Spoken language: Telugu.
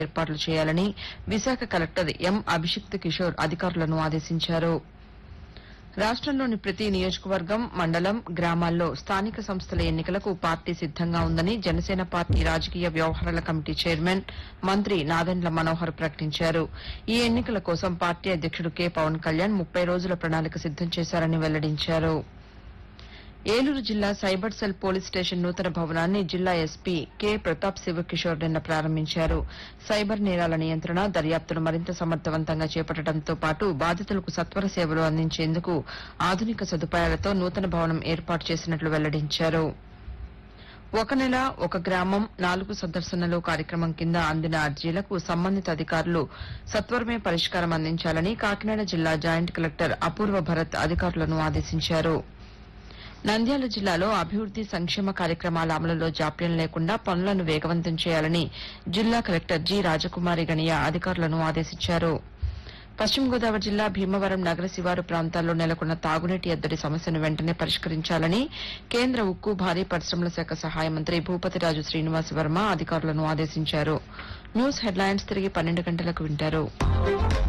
ఏర్పాట్లు చేయాలని విశాఖ కలెక్టర్ ఎం అభిషిక్త్ కిషోర్ అధికారులను ఆదేశించారు. రాష్టంలోని ప్రతి నియోజకవర్గం, మండలం, గ్రామాల్లో స్థానిక సంస్థల ఎన్నికలకు పార్టీ సిద్దంగా ఉందని జనసేన పార్టీ రాజకీయ వ్యవహారాల కమిటీ చైర్మన్, మంత్రి నాదెండ్ల మనోహర్ ప్రకటించారు. ఈ ఎన్నికల కోసం పార్టీ అధ్యక్షుడు కె పవన్ కళ్యాణ్ 30 రోజుల ప్రణాళిక సిద్దం చేశారని వెల్లడించారు. ఏలూరు జిల్లా సైబర్ సెల్ పోలీస్ స్టేషన్ నూతన భవనాన్ని జిల్లా ఎస్పీ కె ప్రతాప్ శివకిషోర్ నిన్న ప్రారంభించారు. సైబర్ నేరాల నియంత్రణ, దర్యాప్తును మరింత సమర్థవంతంగా చేపట్టడంతో పాటు బాధితులకు సత్వర సేవలు అందించేందుకు ఆధునిక సదుపాయాలతో నూతన భవనం ఏర్పాటు చేసినట్లు వెల్లడించారు. ఒక నెల ఒక గ్రామం 4 సందర్శనలు కార్యక్రమం కింద అందిన అర్జీలకు సంబంధిత అధికారులు సత్వరమే పరిష్కారం అందించాలని కాకినాడ జిల్లా జాయింట్ కలెక్టర్ అపూర్వ భరత్ అధికారులను ఆదేశించారు. నంద్యాల జిల్లాలో అభివృద్ది సంక్షేమ కార్యక్రమాల అమలులో జాప్యం లేకుండా పనులను వేగవంతం చేయాలని జిల్లా కలెక్టర్ జి రాజకుమారి గణియా అధికారులను ఆదేశించారు. పశ్చిమ గోదావరి జిల్లా భీమవరం నగర శివారు ప్రాంతాల్లో నెలకొన్న తాగునీటి ఎద్దడి సమస్యను వెంటనే పరిష్కరించాలని కేంద్ర ఉక్కు, భారీ పరిశ్రమల శాఖ సహాయ మంత్రి భూపతిరాజు శ్రీనివాస్ వర్మ అధికారులను ఆదేశించారు. న్యూస్ హెడ్లైన్స్ తిరిగి 12 గంటలకు వింటారు.